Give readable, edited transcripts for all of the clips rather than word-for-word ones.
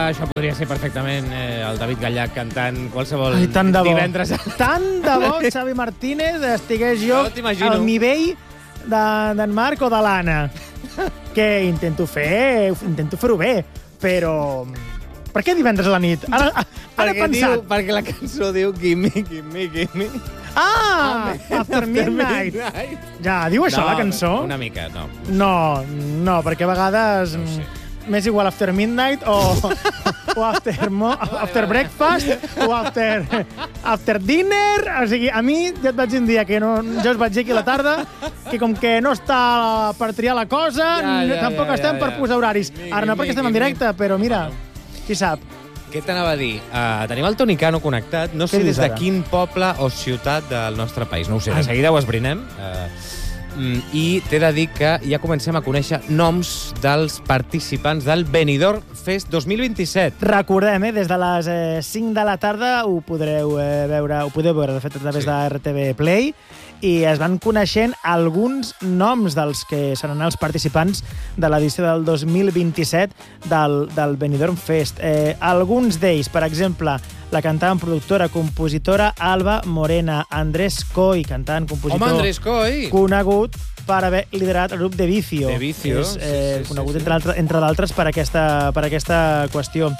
això podria ser perfectament el David Gallac cantant qualsevol divendres. Tant de bo Xavi Martínez estigués jo al nivell d'en Marc o de l'Anna. Que intento fer-ho bé, però... Per què divendres a la nit? Ara he pensat. Perquè la cançó diu Gimme, Gimme, Gimme. Ah! After Midnight. Ja, diu això la cançó? Una mica, no. No, perquè a vegades m'és igual After Midnight o after Breakfast o after Dinner. O sigui, a mi ja et vaig dir un dia que jo us vaig dir aquí a la tarda que com que no està per triar la cosa, tampoc estem per posar horaris. Ara no perquè estem en directe, però mira... Qui sap? Què t'anava a dir? Tenim el Toni Cano connectat. No sé des de quin poble o ciutat del nostre país. No ho sé, de seguida ho esbrinem. I t'he de dir que ja comencem a conèixer noms dels participants del Benidorm Fest 2027. Recordem, des de les 5 de la tarda ho podeu veure, de fet, a través de RTV Play, i es van coneixent alguns noms dels que seran els participants de l'edició del 2027 del Benidorm Fest. Alguns d'ells, per exemple, la cantant, productora, compositora Alba Morena, Andrés Coy, cantant, compositor... Home, Andrés Coy! Conegut per haver liderat el grup De Vicio. De Vicio, conegut, entre d'altres, per aquesta qüestió.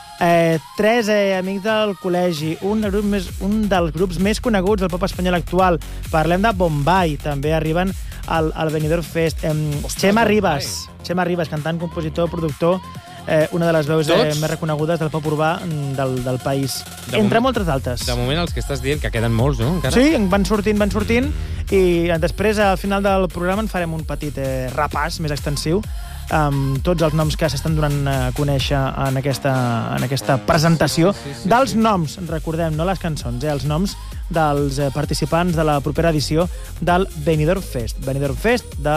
Tres amics del col·legi, un dels grups més coneguts del pop espanyol actual. Parlem de Bombay, també arriben al Benidorm Fest. Xema Ribas, cantant, compositor, productor, una de les veus més reconegudes del pop urbà del país. Entre moltes d'altres. De moment, els que estàs dient, que queden molts, no? Encara? Sí, van sortint, i després, al final del programa, en farem un petit repàs més extensiu amb tots els noms que s'estan donant a conèixer en aquesta presentació. Dels noms, recordem, no les cançons, els noms dels participants de la propera edició del Benidorm Fest. Benidorm Fest de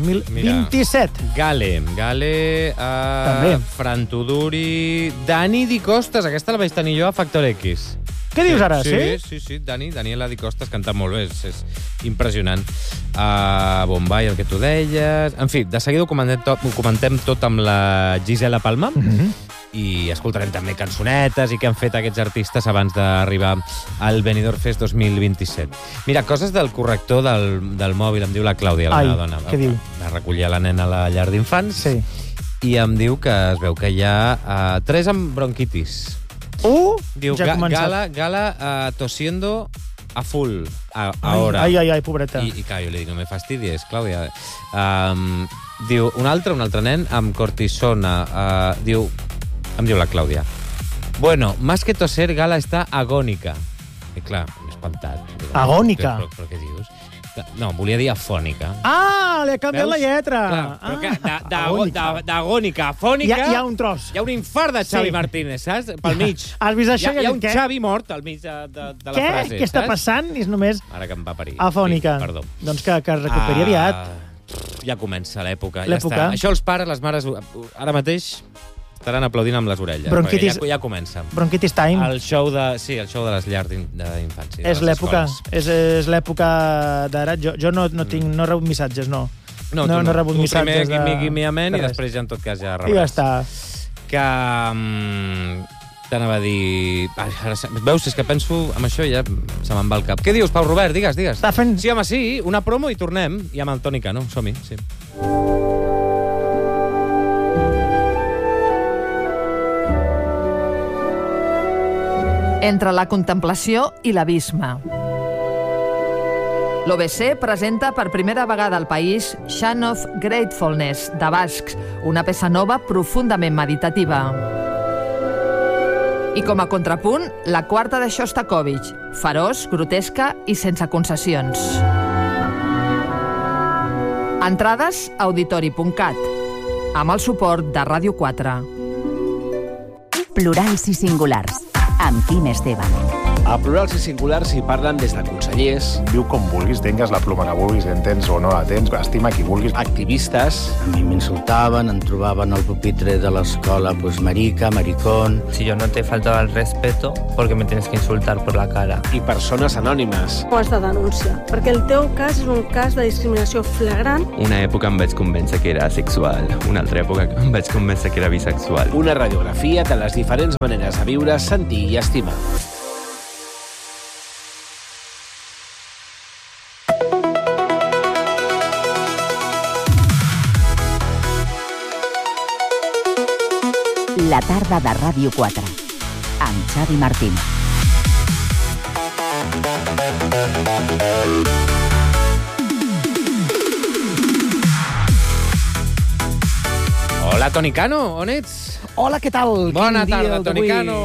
2027. Mira, Gale, Fran Tuduri, Dani Di Costas, aquesta la vaig tenir jo a Factor X. Què dius ara, sí? Daniela Di Costas canta molt bé, és impressionant. Bombay, el que tu deies... En fi, de seguida ho comentem tot amb la Gisela Palma, i escoltarem també cançonetes i què han fet aquests artistes abans d'arribar al Benidorm Fest 2027. Mira, coses del corrector del mòbil, em diu la Clàudia, la meva dona. Què diu? Va recollir la nena a la llar d'infants, i em diu que es veu que hi ha 3 amb bronquitis. Diu, Gala tosiendo a full, ahora. Ai, pobreta. I clar, jo li dic, no me fastidies, Clàudia. Diu, un altre nen amb cortisona. Em diu la Clàudia. Bueno, más que toser, Gala està agònica. I clar, m'he espantat. Agònica? Però què dius? No, volia dir afònica. Li ha canviat la lletra. Clar, però d'agònica a afònica... Hi ha un tros. Hi ha un infart de Xavi Martínez, saps? Pel mig. Has vist això? Hi ha un Xavi mort al mig de la frase. Què està passant? És només... Ara que em va parir. Afònica. Perdó. Doncs que es recuperi aviat. Ja comença l'època. Ja està. Això els pares, les mares, ara mateix... estaran aplaudint amb les orelles. Bronquitis, ja comença. Bronquitis time. El show de les llars d'infància. És l'època d'ara. Jo no rebut missatges, no. No rebut missatges. Tu primer gimme amen i després ja en tot cas ja rebràs. I ja està. Que... t'anava a dir... Veus, és que penso amb això i ja se me'n va el cap. Què dius, Pau Robert? Digues. Està fent... Sí, home, sí. Una promo i tornem. I amb el Toni Cano. Som-hi, sí. Entre la contemplació i l'abisme. L'OBC presenta per primera vegada al país Chant of Gratefulness, de Bascs, una peça nova profundament meditativa. I com a contrapunt, la quarta de Shostakovich, feroç, grotesca i sense concessions. Entrades a auditori.cat, amb el suport de Ràdio 4. Plurals i singulars, amb Quim Esteban. A plurals i singulars s'hi parlen des de consellers, Viu com vulguis, tingues la pluma que vulguis, en tens o no la tens, estima qui vulguis. activistes, A mi m'insultaven, em trobaven al pupitre de l'escola, pues marica, maricón. Si yo no te he faltado al respeto, ¿por qué me tienes que insultar por la cara? i persones anònimes. Ho has de denunciar, perquè el teu cas és un cas de discriminació flagrant. Una època em vaig convèncer que era asexual, una altra època em vaig convèncer que era bisexual. Una radiografia de les diferents maneres de viure, sentir i estimar. La tarda de Ràdio 4, amb Xavi Martín. Hola, Toni Cano, on ets? Hola, què tal? Bona Quin dia tarda, el Toni d'avui? Cano.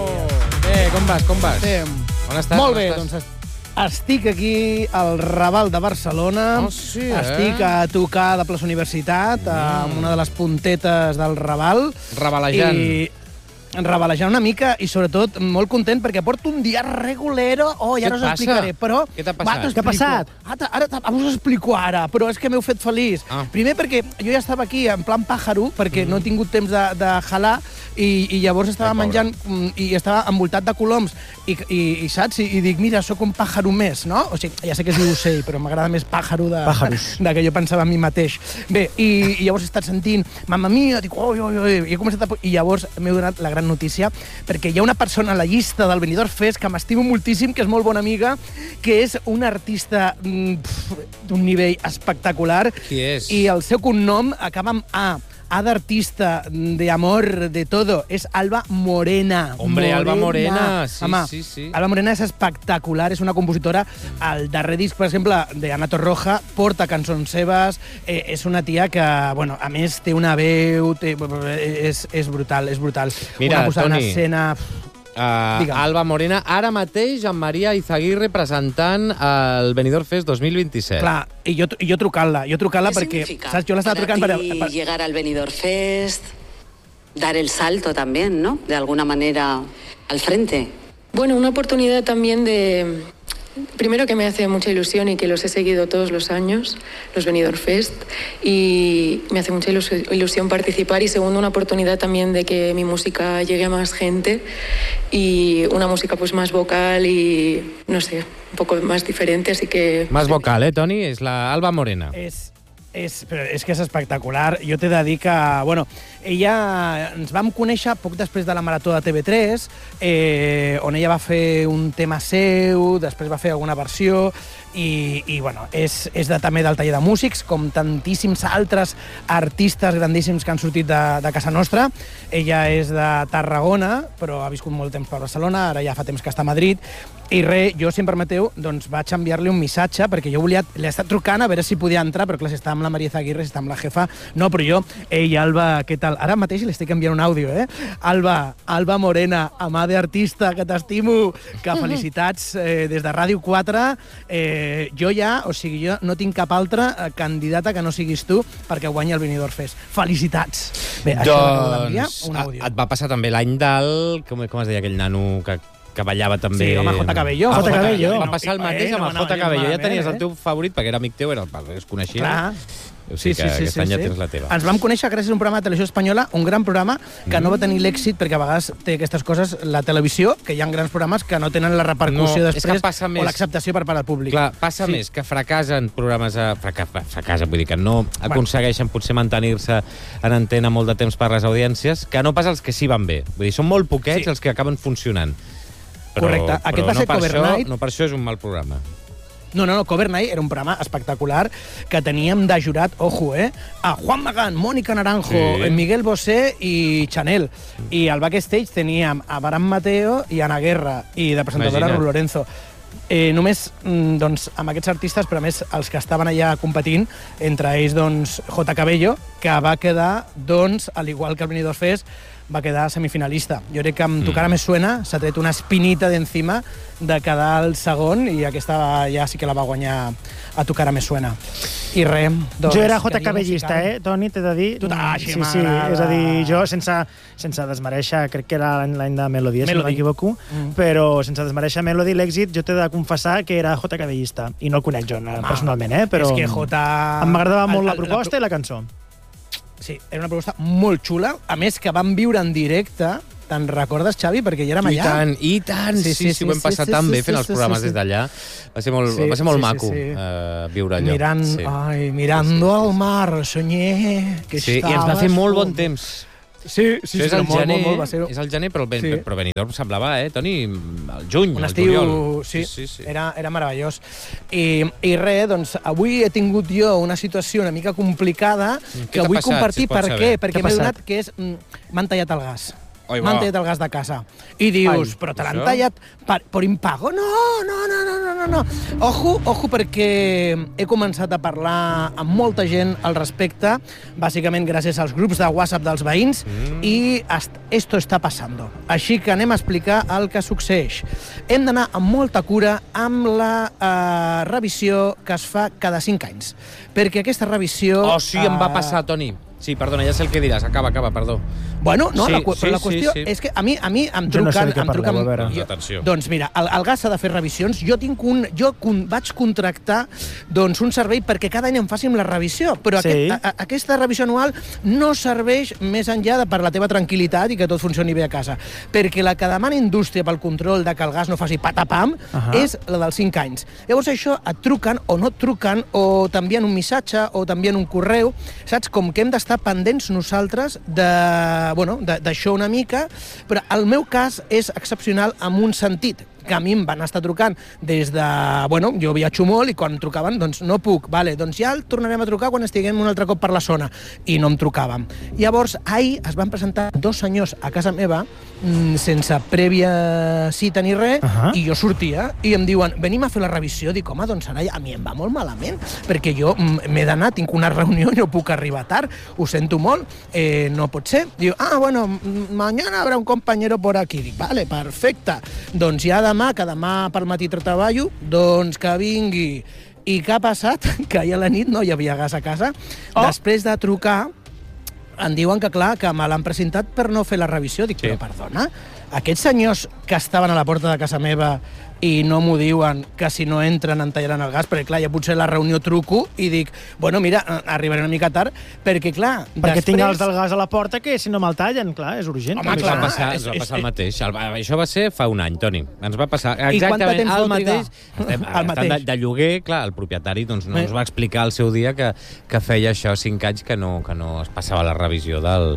Com vas? On estàs? Molt On bé, estàs? doncs estic aquí al Raval de Barcelona. Oh, sí, Estic a tocar de Plaça Universitat, amb una de les puntetes del Raval. Rebalejant. I rebalejant una mica i, sobretot, molt content perquè porto un dia regulero. Oh, ja Què no us et explicaré, passa? però... Què t'ha passat? Què ha passat? Ara us ho explico ara, però és que m'heu fet feliç. Primer perquè jo ja estava aquí en plan pàjaro, perquè no he tingut temps de jalar, i llavors estava menjant i estava envoltat de coloms i saps? I dic, mira, sóc un pàjaro més, no? O sigui, ja sé que es diu ocell, però m'agrada més pàjaro de que jo pensava en mi mateix. Bé, i llavors he estat sentint Mamma Mia, dic, oi, i he començat i llavors m'he donat la gran notícia, perquè hi ha una persona a la llista del Benidorm Fest que m'estimo moltíssim, que és molt bona amiga, que és una artista d'un nivell espectacular. Qui és? I el seu cognom acaba amb A. A d'artista, de amor, de todo. És Alba Morena. Hombre, Alba Morena, sí, Home, sí. Alba Morena és espectacular, és una compositora. El darrer disc, per exemple, d'Ana Torroja, porta cançons seves. És una tia que, bueno, a més, té una veu, és brutal, és brutal. Mira, una posada en Toni, escena... Alba Morena, ara mateix amb Maria Izaguirre presentant el Benidorm Fest 2027. Clar, i jo trucant-la perquè, saps, jo l'estava trucant para ti llegar al Benidorm Fest, dar el salto también, ¿no? De alguna manera al frente. Bueno, una oportunidad también de... Primero, que me hace mucha ilusión y que los he seguido todos los años, los Benidorm Fest, y me hace mucha ilusión participar. Y segundo, una oportunidad también de que mi música llegue a más gente y una música pues más vocal y, no sé, un poco más diferente, así que... Más vocal, Toni? És la Alba Morena. Però és que és espectacular. Jo t'he de dir que, bueno, ella ens vam conèixer poc després de la Marató de TV3, on ella va fer un tema seu, després va fer alguna versió, i bueno, és també del taller de músics, com tantíssims altres artistes grandíssims que han sortit de casa nostra. Ella és de Tarragona, però ha viscut molt temps per Barcelona, ara ja fa temps que està a Madrid, i res, jo, si em permeteu, doncs vaig enviar-li un missatge, perquè jo volia... L'he estat trucant a veure si podia entrar, però clar, si està amb la Maria Izaguirre, si està amb la jefa... No, però jo... Ei, Alba, què tal? Ara mateix li estic enviant un àudio, Alba Morena, amà d'artista, que t'estimo, que felicitats des de Ràdio 4. Jo ja, o sigui, jo no tinc cap altra candidata que no siguis tu perquè guanyi el Benidorm Fest. Felicitats! Bé, això l'acabo d'enviar, un àudio. Et va passar també l'any del... Com es deia aquell nano que ballava també... Sí, home, J. Cabello. J. Cabello. Va passar el mateix amb el J. Cabello. Ja tenies el teu favorit, perquè era amic teu, es coneixia. Clar. O sigui que aquest any ja tens la teva. Ens vam conèixer gràcies a un programa de televisió espanyola, un gran programa que no va tenir l'èxit, perquè a vegades té aquestes coses la televisió, que hi ha grans programes que no tenen la repercussió després o l'acceptació per part del públic. Clar, passa més que fracassen programes... Fracassen, vull dir que no aconsegueixen potser mantenir-se en antena molt de temps per les audiències, que no pas els que sí van bé. Vull dir, són molt poquets els que acaben funcionant. Correcte. Aquest va ser Cover Night. No per això és un mal programa. No, Cover Night era un programa espectacular que teníem de jurat, ojo, a Juan Magán, Mónica Naranjo, Miguel Bosé i Chanel. I al backstage teníem a Baran Mateo i Ana Guerra, i de presentadora Ru Lorenzo. Només doncs, amb aquests artistes, però a més els que estaven allà competint, entre ells doncs, J. Cabello, que va quedar, doncs, al igual que el Benidorm Fest, va quedar semifinalista. Jo crec que amb Tu cara me suena s'ha tret una espinita d'encima de quedar el segon i aquesta ja sí que la va guanyar a Tu cara me suena. I res, doncs... Jo era JKBista, Toni, t'he de dir. Sí, és a dir, jo sense desmereixer, crec que era l'any de Melody, si no m'equivoco, però sense desmereixer Melody, l'èxit, jo t'he de confessar que era JKBista, i no el conec jo personalment, però... És que m'agradava molt la proposta i la cançó. Sí, era una proposta molt xula, a més que vam viure en directe. Te'n recordes, Xavi? Perquè ja érem allà. I tant, sí, ho vam passar tan bé fent els programes des d'allà. Va ser molt maco viure allò. Mirando al mar, soñé que sí, i ens va fer molt bon temps. Sí, és el gener, és el gener, però Benidorm semblava, Toni, el juny, un el juliol. Sí. Era meravellós. I res, doncs, avui he tingut jo una situació una mica complicada que vull compartir. Per què? Perquè m'he donat que m'han tallat el gas. M'han tallat el gas de casa. I dius, però te l'han tallat per impago? No. Ojo, perquè he començat a parlar amb molta gent al respecte, bàsicament gràcies als grups de WhatsApp dels veïns, i esto està passando. Així que anem a explicar el que succeeix. Hem d'anar amb molta cura amb la revisió que es fa cada 5 anys. Perquè aquesta revisió... Oh, sí, em va passar, Toni. Sí, perdona, ja sé el que diràs. Acaba, perdó. Bueno, no, però la qüestió és que a mi em truquen... Doncs mira, el gas s'ha de fer revisions. Jo vaig contractar un servei perquè cada any em facin la revisió, però aquesta revisió anual no serveix més enllà per la teva tranquil·litat i que tot funcioni bé a casa. Perquè la que demana indústria pel control de que el gas no faci patapam és la dels 5 anys. Llavors això et truquen o no et truquen o t'envien un missatge o t'envien un correu, saps? Com que hem d'estar pendents nosaltres d'això una mica, però el meu cas és excepcional en un sentit, que a mi em van estar trucant des de... jo viatjo molt i quan trucaven, doncs no puc. Doncs ja el tornarem a trucar quan estiguem un altre cop per la zona. I no em trucàvem. Llavors, ahir es van presentar 2 senyors a casa meva sense prèvia cita ni res, i jo sortia i em diuen, venim a fer la revisió. Dic, home, doncs ara a mi em va molt malament, perquè jo m'he d'anar, tinc una reunió i no puc arribar tard, ho sento molt, no pot ser. Diu, mañana habrá un compañero por aquí. Dic, vale, perfecte. Doncs ja que demà pel matí treballo, doncs que vingui. I què ha passat? Que ahir a la nit no hi havia gas a casa. Després de trucar, em diuen que, clar, que me l'han presentat per no fer la revisió. Dic, però perdona, aquests senyors que estaven a la porta de casa meva i no m'ho diuen, que si no entren en tallaran el gas, perquè clar, ja potser la reunió truco i dic, mira, arribaré una mica tard, perquè clar... Perquè tinc els del gas a la porta, que si no me'l tallen, clar, és urgent. Home, clar, ens va passar el mateix. Això va ser fa un any, Toni. Ens va passar exactament el mateix. Estem de lloguer, clar, el propietari no ens va explicar el seu dia que feia això 5 anys que no es passava la revisió del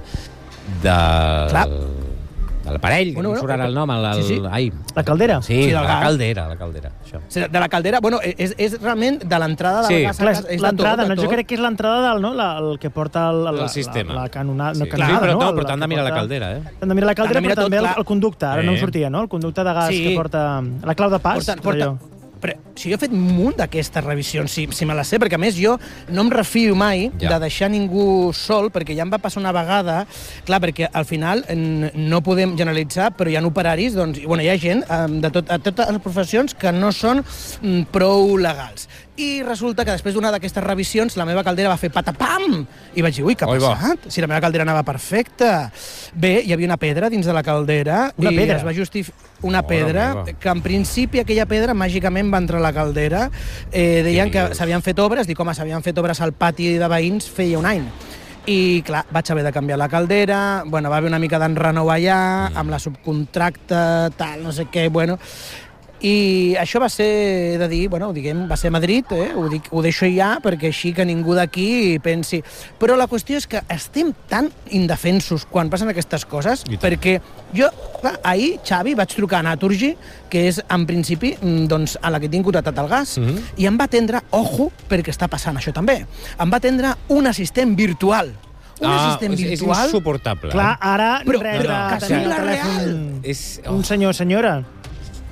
l'aparell, que no surt ara el nom. La caldera? Sí, la caldera. De la caldera, és realment de l'entrada del gas. L'entrada, jo crec que és l'entrada el que porta el sistema. La canonada. Però t'han de mirar la caldera, T'han de mirar la caldera, però també el conducte. Ara no em sortia, no? El conducte de gas que porta... La clau de pas. Però si jo he fet un munt d'aquestes revisions, si me les sé, perquè a més jo no em refio mai de deixar ningú sol, perquè ja em va passar una vegada, clar, perquè al final no podem generalitzar, però hi ha operaris, doncs, hi ha gent de totes les professions que no són prou legals. I resulta que després d'una d'aquestes revisions la meva caldera va fer patapam! I vaig dir, ui, què ha passat? Si la meva caldera anava perfecta. Bé, hi havia una pedra dins de la caldera. Una pedra? Es va justificar una pedra, que en principi aquella pedra màgicament va entrar a la caldera. Deien que s'havien fet obres, dic, home, s'havien fet obres al pati de veïns feia un any. I, clar, vaig haver de canviar la caldera, va haver una mica d'enrenou allà, amb la subcontracta, tal, no sé què, I això va ser, de dir, va ser a Madrid, ho deixo ja, perquè així que ningú d'aquí pensi. Però la qüestió és que estem tan indefensos quan passen aquestes coses, perquè jo, ahir, Xavi, vaig trucar a Naturgy, que és, en principi, a la que tinc contractat el gas, i em va atendre, ojo, perquè està passant això també, em va atendre un assistent virtual. Assistent virtual... És insuportable. Clar, ara res de tenir el telèfon un senyor o senyora.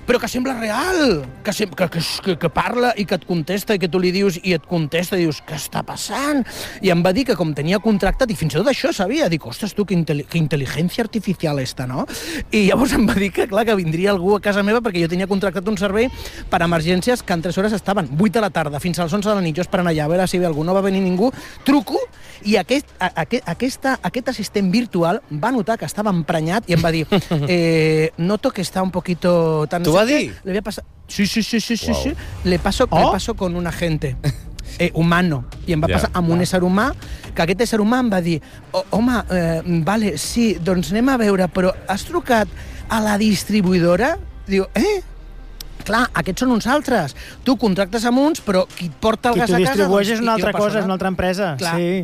però que sembla real, que parla i que et contesta i que tu li dius i et contesta i dius, què està passant? I em va dir que com tenia contractat, i fins i tot això sabia, dic, ostres, tu, que intel·ligència artificial esta, no? I llavors em va dir que, clar, que vindria algú a casa meva perquè jo tenia contractat un servei per emergències que en 3 hores estaven 8 de la tarda fins als 11 de la nit, jo esperant allà, a veure si ve algú, no va venir ningú, truco, i aquest assistent virtual va notar que estava emprenyat i em va dir, noto que está un poquito... ¿T'ho va dir? Le voy a pasar... Sí. Le paso con un agente humano. I em va passar amb un ésser humà, que aquest ésser humà em va dir, home, vale, sí, doncs anem a veure, però has trucat a la distribuïdora? Diu, clar, aquests són uns altres. Tu contractes amb uns, però qui et porta el gas a casa... Qui tu distribueix és una altra cosa, és una altra empresa. Clar. Sí.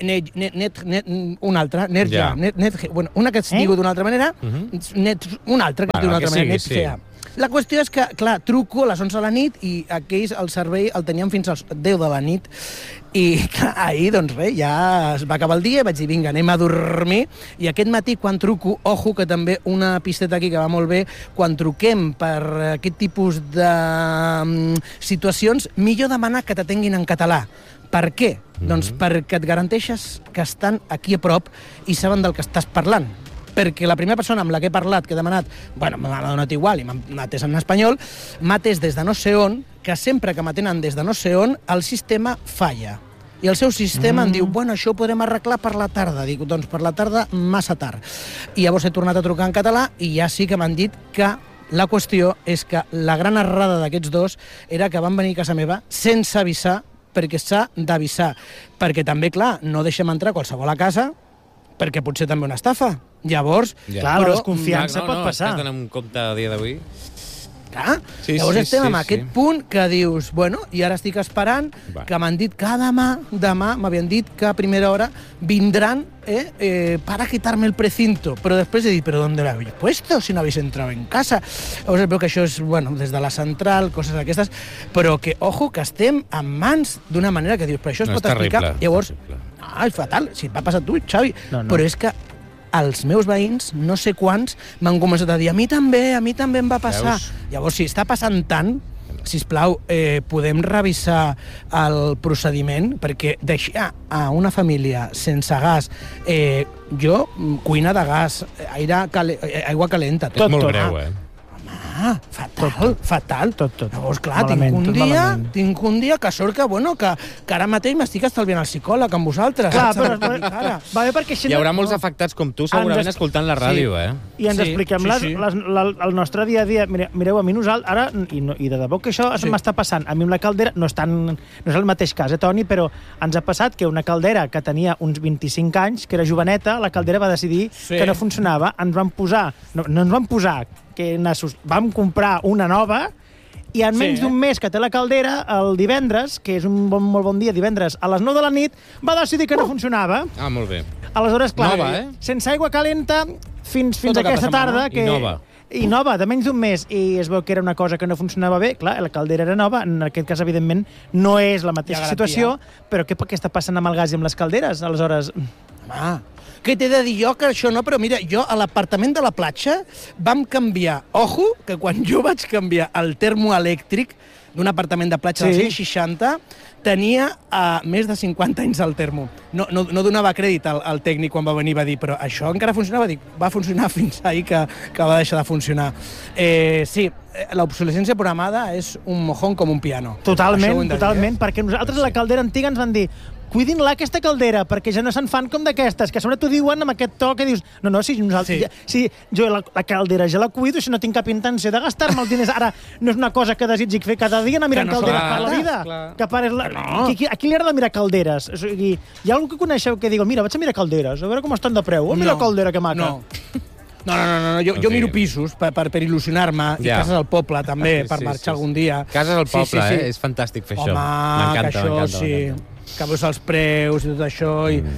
Una altra, Netgea. Bueno, una que es diu d'una altra manera, una altra que es diu d'una altra manera, Netgea. La qüestió és que, clar, truco a les 11 de la nit i aquells el servei el teníem fins als 10 de la nit i, clar, ahir, doncs res, ja es va acabar el dia i vaig dir, vinga, anem a dormir. I aquest matí, quan truco, ojo, que també una pisteta aquí que va molt bé, quan truquem per aquest tipus de situacions, millor demanar que t'atenguin en català. Per què? Doncs perquè et garanteixes que estan aquí a prop i saben del que estàs parlant. Perquè la primera persona amb la que he parlat, que he demanat, bueno, m'ha donat igual i m'ha atès en espanyol, m'ha atès des de no sé on, que sempre que m'atenen des de no sé on, el sistema falla. I el seu sistema em diu, bueno, això ho podrem arreglar per la tarda. Dic, doncs per la tarda massa tard. I llavors he tornat a trucar en català i ja sí que m'han dit que la qüestió és que la gran errada d'aquests dos era que van venir a casa meva sense avisar, perquè s'ha d'avisar. Perquè també, clar, no deixem entrar qualsevol a casa, perquè pot ser també una estafa. Llavors... Clar, la desconfiança pot passar. Has d'anar en compte a dia d'avui. Clar, llavors estem en aquest punt que dius, bueno, i ara estic esperant que m'han dit que demà m'havien dit que a primera hora vindran para quitarme el precinto. Però després he dit, ¿pero dónde lo habéis puesto si no habéis entrado en casa? Llavors veu que això és, bueno, des de la central, coses d'aquestes, però que, ojo, que estem en mans d'una manera que dius, però això es pot explicar. Llavors, és fatal, si et va passar a tu, Xavi, però és que els meus veïns, no sé quants, m'han començat a dir, a mi també em va passar. Llavors, si està passant tant, sisplau, podem revisar el procediment, perquè deixar a una família sense gas, jo, cuina de gas, aigua calenta, tot. És molt greu, Fatal. Llavors, clar, tinc un dia que sort que, bueno, que ara mateix m'estic estalviant el psicòleg amb vosaltres. Clar, però hi haurà molts afectats com tu segurament escoltant la ràdio, I ens expliquem el nostre dia a dia. Mireu, a mi ara, i de debò que això m'està passant, a mi amb la caldera, no és el mateix cas, Toni, però ens ha passat que una caldera que tenia uns 25 anys, que era joveneta, la caldera va decidir que no funcionava, ens van posar, vam comprar una nova i en menys d'un mes que té la caldera, el divendres, que és un molt bon dia, divendres, a les 9 de la nit, va decidir que no funcionava. Ah, molt bé. Aleshores, clar, sense aigua calenta fins aquesta tarda. I nova, de menys d'un mes. I es veu que era una cosa que no funcionava bé. Clar, la caldera era nova. En aquest cas, evidentment, no és la mateixa situació, però què està passant amb el gas i amb les calderes? Aleshores... Què t'he de dir jo que això no? Però mira, jo a l'apartament de la platja vam canviar, ojo, que quan jo vaig canviar el termoelèctric d'un apartament de platja dels anys 60, tenia més de 50 anys el termo. No donava crèdit al tècnic quan va venir i va dir, però això encara funcionava? Dic, va funcionar fins ahir que va deixar de funcionar. Sí, l'obsolescència programada és un mojón com un piano. Totalment, perquè nosaltres a la caldera antiga ens van dir cuidin-la, aquesta caldera, perquè ja no se'n fan com d'aquestes, que a sobre t'ho diuen amb aquest to que dius, si jo la caldera ja la cuido, si no tinc cap intenció de gastar-me els diners. Ara no és una cosa que desitgi fer cada dia, anar mirant calderes per la vida. A qui li agrada mirar calderes? O sigui, hi ha algú que coneixeu que digui, mira, vaig a mirar calderes, a veure com estan de preu. Mira caldera, que maca. No, jo miro pisos per il·lusionar-me, i cases al poble també, per marxar algun dia. Cases al poble, és fantàstic fer això. M'encanta. Que veus els preus i tot això,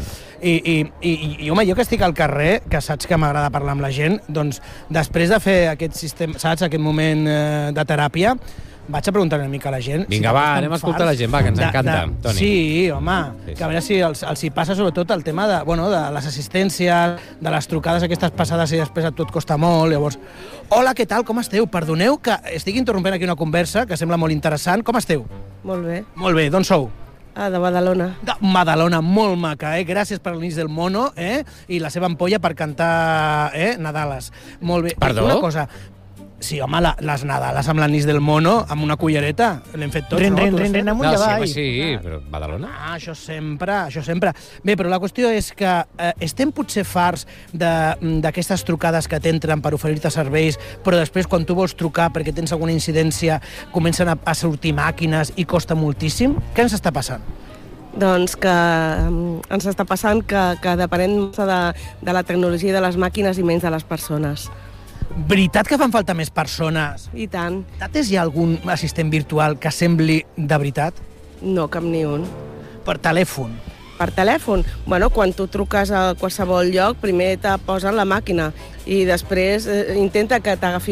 i home, jo que estic al carrer, que saps que m'agrada parlar amb la gent, doncs després de fer aquest sistema, saps, aquest moment de teràpia, vaig a preguntar una mica a la gent. Vinga, va, anem a escoltar la gent, va, que ens encanta, Toni. Sí, home, que a veure si els hi passa sobretot el tema de les assistències, de les trucades aquestes passades i després a tot costa molt, llavors... Hola, què tal, com esteu? Perdoneu que estic interrompent aquí una conversa que sembla molt interessant. Com esteu? Molt bé. Molt bé, d'on sou? De Badalona. De Badalona, molt maca, Gràcies per l'inici del mono, i la seva ampolla per cantar, Nadales. Molt bé. Perdó? Una cosa... Sí, home, les Nadales amb l'anís del mono, amb una cullereta, l'hem fet tots, no? Rin, amunt i avall. Sí, però Badalona? Això sempre. Bé, però la qüestió és que estem potser farts d'aquestes trucades que t'entren per oferir-te serveis, però després, quan tu vols trucar perquè tens alguna incidència, comencen a sortir màquines i costa moltíssim. Què ens està passant? Doncs que ens està passant que depenem massa de la tecnologia de les màquines i menys de les persones. Veritat que fan falta més persones? I tant. Hi ha algun assistent virtual que sembli de veritat? No, cap ni un. Per telèfon? Per telèfon? Bueno, quan tu truques a qualsevol lloc, primer te posen la màquina i després intenta que t'agafi